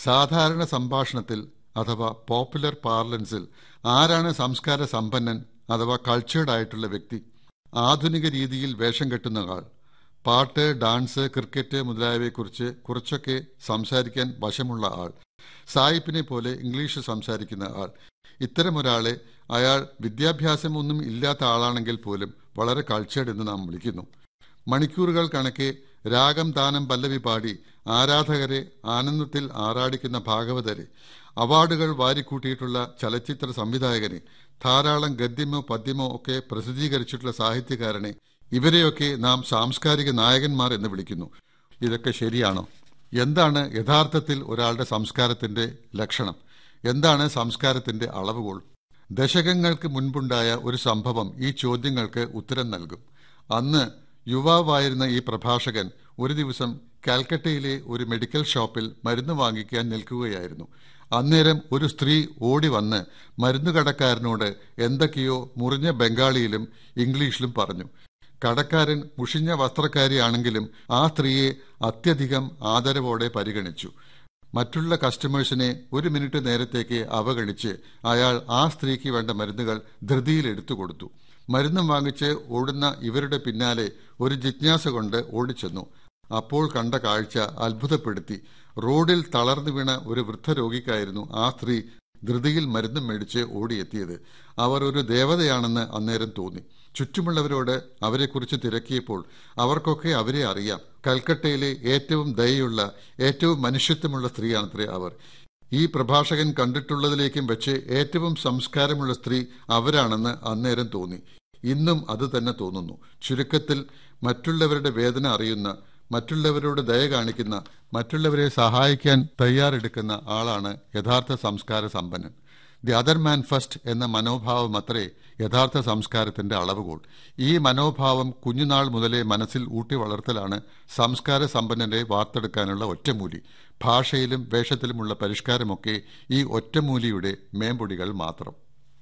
സാധാരണ സംഭാഷണത്തിൽ അഥവാ പോപ്പുലർ പാർലൻസിൽ ആരാണ് സംസ്കാര സമ്പന്നൻ അഥവാ കൾച്ചേർഡ് ആയിട്ടുള്ള വ്യക്തി? ആധുനിക രീതിയിൽ വേഷം കെട്ടുന്ന ആൾ, പാട്ട്, ഡാൻസ്, ക്രിക്കറ്റ് മുതലായവയെക്കുറിച്ച് കുറച്ചൊക്കെ സംസാരിക്കാൻ വശമുള്ള ആൾ, സായിപ്പിനെ പോലെ ഇംഗ്ലീഷ് സംസാരിക്കുന്ന ആൾ. ഇത്തരമൊരാളെ അയാൾ വിദ്യാഭ്യാസമൊന്നും ഇല്ലാത്ത ആളാണെങ്കിൽ പോലും വളരെ കൾച്ചേർഡ് എന്ന് നാം വിളിക്കുന്നു. മണിക്കൂറുകൾ കണക്കെ രാഗം, താനം, പല്ലവി പാടി ആരാധകരെ ആനന്ദത്തിൽ ആറാടിക്കുന്ന ഭാഗവതരെ, അവാർഡുകൾ വാരിക്കൂട്ടിയിട്ടുള്ള ചലച്ചിത്ര സംവിധായകനെ, ധാരാളം ഗദ്യമോ പദ്യമോ ഒക്കെ പ്രസിദ്ധീകരിച്ചിട്ടുള്ള സാഹിത്യകാരനെ, ഇവരെയൊക്കെ നാം സാംസ്കാരിക നായകന്മാർ എന്ന് വിളിക്കുന്നു. ഇതൊക്കെ ശരിയാണോ? എന്താണ് യഥാർത്ഥത്തിൽ ഒരാളുടെ സംസ്കാരത്തിന്റെ ലക്ഷണം? എന്താണ് സംസ്കാരത്തിന്റെ അളവുകോൾ? ദശകങ്ങൾക്ക് മുൻപുണ്ടായ ഒരു സംഭവം ഈ ചോദ്യങ്ങൾക്ക് ഉത്തരം നൽകും. അന്ന് യുവാവായിരുന്ന ഈ പ്രഭാഷകൻ ഒരു ദിവസം കാൽക്കട്ടയിലെ ഒരു മെഡിക്കൽ ഷോപ്പിൽ മരുന്ന് വാങ്ങിക്കാൻ നിൽക്കുകയായിരുന്നു. അന്നേരം ഒരു സ്ത്രീ ഓടി വന്ന് മരുന്നുകടക്കാരനോട് എന്തൊക്കെയോ മുറിഞ്ഞ ബംഗാളിയിലും ഇംഗ്ലീഷിലും പറഞ്ഞു. കടക്കാരൻ മുഷിഞ്ഞ വസ്ത്രക്കാരിയാണെങ്കിലും ആ സ്ത്രീയെ അത്യധികം ആദരവോടെ പരിഗണിച്ചു. മറ്റുള്ള കസ്റ്റമേഴ്സിനെ ഒരു മിനിറ്റ് നേരത്തേക്ക് അവഗണിച്ച് അയാൾ ആ സ്ത്രീക്ക് വേണ്ട മരുന്നുകൾ ധൃതിയിൽ എടുത്തു കൊടുത്തു. മരുന്നും വാങ്ങിച്ച് ഓടുന്ന ഇവരുടെ പിന്നാലെ ഒരു ജിജ്ഞാസ കൊണ്ട് ഓടിച്ചെന്നു. അപ്പോൾ കണ്ട കാഴ്ച അത്ഭുതപ്പെടുത്തി. റോഡിൽ തളർന്നു വീണ ഒരു വൃദ്ധരോഗിക്കായിരുന്നു ആ സ്ത്രീ ധൃതിയിൽ മരുന്നും മേടിച്ച് ഓടിയെത്തിയത്. അവർ ഒരു ദേവതയാണെന്ന് അന്നേരം തോന്നി. ചുറ്റുമുള്ളവരോട് അവരെക്കുറിച്ച് തിരക്കിയപ്പോൾ അവർക്കൊക്കെ അവരെ അറിയാം. കൽക്കട്ടയിലെ ഏറ്റവും ദയയുള്ള, ഏറ്റവും മനുഷ്യത്വമുള്ള സ്ത്രീയാണത്രേ അവർ. ഈ പ്രഭാഷകൻ കണ്ടിട്ടുള്ളതിലേക്കും വെച്ച് ഏറ്റവും സംസ്കാരമുള്ള സ്ത്രീ അവരാണെന്ന് അന്നേരം തോന്നി. ഇന്നും അത് തന്നെ തോന്നുന്നു. ചുരുക്കത്തിൽ, മറ്റുള്ളവരുടെ വേദന അറിയുന്ന, മറ്റുള്ളവരോട് ദയ കാണിക്കുന്ന, മറ്റുള്ളവരെ സഹായിക്കാൻ തയ്യാറെടുക്കുന്ന ആളാണ് യഥാർത്ഥ സംസ്കാര സമ്പന്നൻ. ദി അതർ മാൻ ഫസ്റ്റ് എന്ന മനോഭാവം അത്രേ യഥാർത്ഥ സംസ്കാരത്തിന്റെ അളവുകോൾ. ഈ മനോഭാവം കുഞ്ഞുനാൾ മുതലേ മനസ്സിൽ ഊട്ടി വളർത്തലാണ് സംസ്കാര സമ്പന്നരെ വാർത്തെടുക്കാനുള്ള ഒറ്റമൂലി. ഭാഷയിലും വേഷത്തിലുമുള്ള പരിഷ്കാരമൊക്കെ ഈ ഒറ്റമൂലിയുടെ മേമ്പൊടികൾ മാത്രം.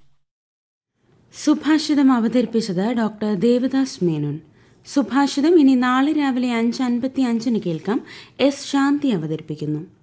സുഭാഷിതം അവതരിപ്പിച്ചത് ഡോക്ടർ ദേവദാസ് മേനോൻ. സുഭാഷിതം ഇനി നാളെ രാവിലെ 5:55 കേൾക്കാം. എസ് ശാന്തി അവതരിപ്പിക്കുന്നു.